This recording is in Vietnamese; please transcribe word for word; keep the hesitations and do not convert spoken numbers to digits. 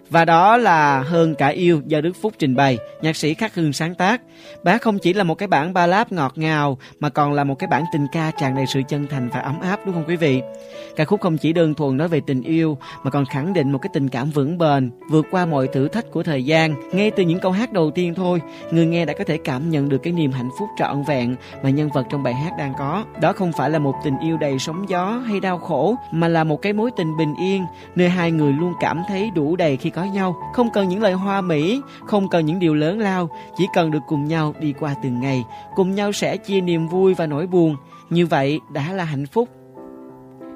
Và đó là Hơn Cả Yêu do Đức Phúc trình bày, nhạc sĩ Khắc Hưng sáng tác. Bác không chỉ là một cái bản ballad ngọt ngào mà còn là một cái bản tình ca tràn đầy sự chân thành và ấm áp, đúng không quý vị? Ca khúc không chỉ đơn thuần nói về tình yêu mà còn khẳng định một cái tình cảm vững bền, vượt qua mọi thử thách của thời gian. Ngay từ những câu hát đầu tiên thôi, người nghe đã có thể cảm nhận được cái niềm hạnh phúc trọn vẹn mà nhân vật trong bài hát đang có. Đó không phải là một tình yêu đầy sóng gió hay đau khổ, mà là một cái mối tình bình yên, nơi hai người luôn cảm thấy đủ đầy khi có nhau. Không cần những lời hoa mỹ, không cần những điều lớn lao, chỉ cần được cùng nhau đi qua từng ngày, cùng nhau sẻ chia niềm vui và nỗi buồn. Như vậy đã là hạnh phúc.